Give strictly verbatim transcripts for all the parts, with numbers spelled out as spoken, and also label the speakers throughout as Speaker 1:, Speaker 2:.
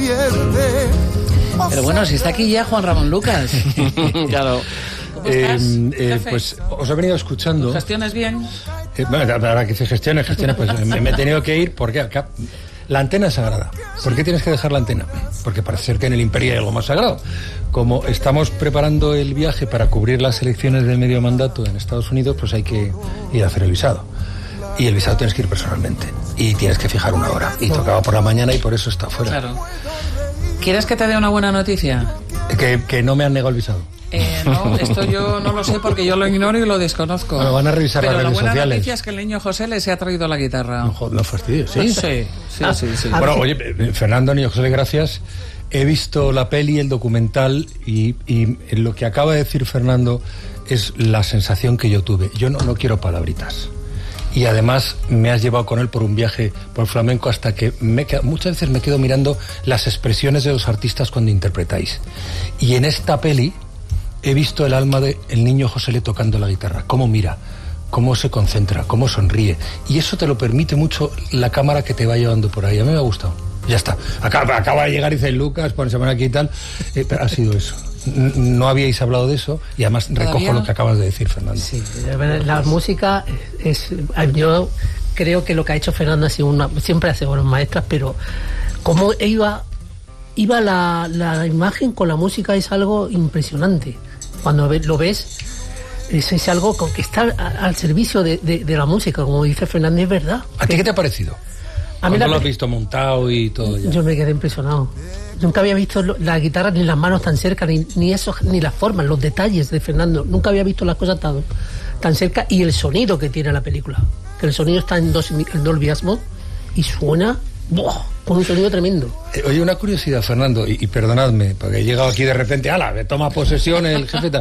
Speaker 1: pierde.
Speaker 2: Pero bueno, si está aquí ya Juan Ramón Lucas.
Speaker 3: Claro.
Speaker 2: ¿Cómo estás?
Speaker 4: Eh, eh, pues os he venido escuchando.
Speaker 2: ¿Gestiones bien?
Speaker 4: Eh, bueno, ahora que se gestione, gestione, pues me, me he tenido que ir porque acá la antena es sagrada. ¿Por qué tienes que dejar la antena? Porque parece ser que en el imperio hay algo más sagrado. Como estamos preparando el viaje para cubrir las elecciones de medio mandato en Estados Unidos, pues hay que ir a hacer el visado. Y el visado tienes que ir personalmente. Y tienes que fijar una hora. Y tocaba por la mañana y por eso está fuera.
Speaker 2: Claro. ¿Quieres que te dé una buena noticia?
Speaker 4: Que, que no me han negado el visado.
Speaker 2: Eh, no, esto yo no lo sé porque yo lo ignoro y lo desconozco.
Speaker 4: Bueno, van a revisar
Speaker 2: Pero
Speaker 4: las redes
Speaker 2: la buena
Speaker 4: sociales.
Speaker 2: noticia es que el niño José les ha traído la guitarra.
Speaker 4: No, joder, no fastidies, ¿sí?
Speaker 2: Sí, sí, sí, sí.
Speaker 4: Bueno, oye, Fernando, niño José, gracias. He visto la peli, el documental, y, y lo que acaba de decir Fernando es la sensación que yo tuve. Yo no, no quiero palabritas. Y además me has llevado con él por un viaje por flamenco hasta que me quedo, muchas veces me quedo mirando las expresiones de los artistas cuando interpretáis. Y en esta peli he visto el alma del niño José Le tocando la guitarra, cómo mira, cómo se concentra, cómo sonríe. Y eso te lo permite mucho la cámara que te va llevando por ahí. A mí me ha gustado. Ya está. Acaba, acaba de llegar y dice Lucas, por semana aquí y tal. Eh, pero ha sido eso. No habíais hablado de eso y además recojo
Speaker 2: ¿Todavía?
Speaker 4: Lo que acabas de decir, Fernando.
Speaker 5: Sí, la música es... Yo creo que lo que ha hecho Fernando ha sido una... Siempre hace buenas maestras, pero cómo iba... Iba la, la imagen con la música es algo impresionante. Cuando lo ves, es, es algo que está al servicio de, de, de la música, como dice Fernando, es verdad.
Speaker 4: ¿A ti qué te ha parecido?
Speaker 5: A mí
Speaker 4: ¿Cuándo
Speaker 5: la,
Speaker 4: lo has visto montado y todo ya?
Speaker 5: Yo me quedé impresionado. Nunca había visto la guitarra ni las manos tan cerca, ni, ni eso, ni las formas, los detalles de Fernando. Nunca había visto las cosas tan, tan cerca, y el sonido que tiene la película. Que el sonido está en, dos, en Dolby Atmos y suena ¡buah! Con un sonido tremendo.
Speaker 4: Eh, oye, una curiosidad, Fernando, y, y perdonadme, porque he llegado aquí de repente, ¡hala! Me toma posesión el jefe.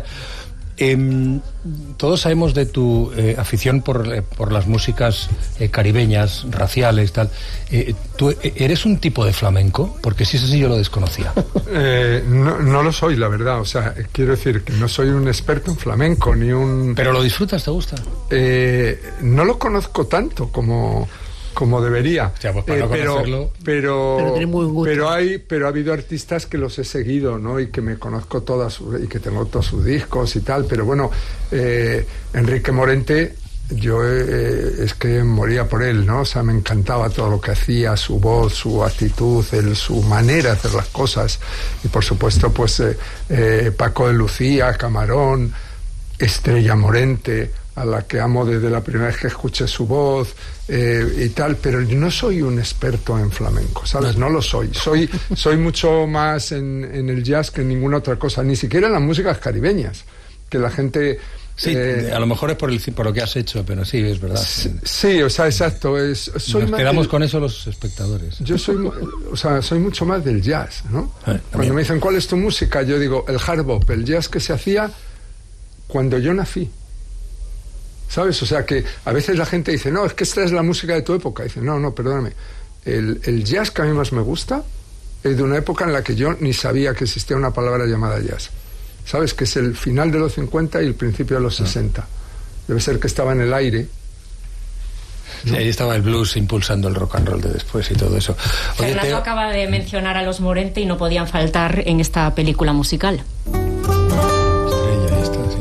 Speaker 4: Eh, todos sabemos de tu eh, afición por, eh, por las músicas eh, caribeñas, raciales, tal. Eh, ¿Tú eres un tipo de flamenco? Porque si es así yo lo desconocía.
Speaker 6: Eh, no, no lo soy, la verdad. O sea, quiero decir que no soy un experto en flamenco, ni un...
Speaker 4: ¿Pero lo disfrutas? ¿Te gusta?
Speaker 6: Eh, no lo conozco tanto como... como debería.
Speaker 4: O sea, pues para
Speaker 6: eh,
Speaker 4: no
Speaker 6: pero,
Speaker 4: conocerlo...
Speaker 6: pero,
Speaker 5: pero, tiene muy gusto.
Speaker 6: pero hay pero ha habido artistas que los he seguido, ¿no? Y que me conozco todas y que tengo todos sus discos y tal, pero bueno, eh, Enrique Morente, yo eh, es que moría por él, ¿no? O sea, me encantaba todo lo que hacía, su voz, su actitud, el, su manera de hacer las cosas. Y por supuesto, pues eh, eh, Paco de Lucía, Camarón, Estrella Morente, a la que amo desde la primera vez que escuché su voz eh, y tal, pero yo no soy un experto en flamenco, ¿sabes? No lo soy. Soy, soy mucho más en, en el jazz que en ninguna otra cosa, ni siquiera en las músicas caribeñas, que la gente...
Speaker 4: Sí,
Speaker 6: eh,
Speaker 4: a lo mejor es por, el, por lo que has hecho, pero sí, es verdad.
Speaker 6: Sí, sí, o sea, exacto. Es, soy
Speaker 4: Nos
Speaker 6: más
Speaker 4: quedamos
Speaker 6: del,
Speaker 4: con eso los espectadores.
Speaker 6: Yo soy, o sea, soy mucho más del jazz, ¿no?
Speaker 4: Eh,
Speaker 6: Cuando me dicen, ¿cuál es tu música? Yo digo, el hard bop, el jazz que se hacía cuando yo nací. ¿Sabes? O sea, que a veces la gente dice, no, es que esta es la música de tu época. Dice, no, no, perdóname. El, el jazz que a mí más me gusta es de una época en la que yo ni sabía que existía una palabra llamada jazz. ¿Sabes? Que es el final de los cincuenta y el principio de los sesenta. Debe ser que estaba en el aire.
Speaker 4: Sí, ahí estaba el blues impulsando el rock and roll de después y todo eso. Oye,
Speaker 7: Fernando
Speaker 4: Teo...
Speaker 7: acaba de mencionar a los Morente y no podían faltar en esta película musical.
Speaker 4: Estrella, esta, sí.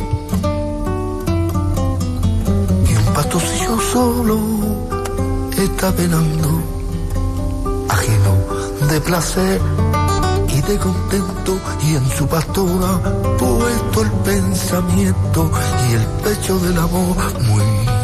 Speaker 1: Y un pastorcillo solo está penando, ajeno de placer y de contento, y en su pastora puesto el pensamiento y el pecho de la voz muy